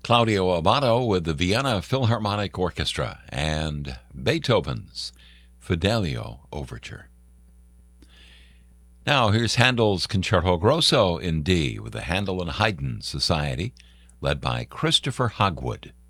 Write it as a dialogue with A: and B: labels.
A: Claudio Abbado with the Vienna Philharmonic Orchestra and Beethoven's Fidelio Overture. Now here's Handel's Concerto Grosso in D with the Handel and Haydn Society, led by Christopher Hogwood.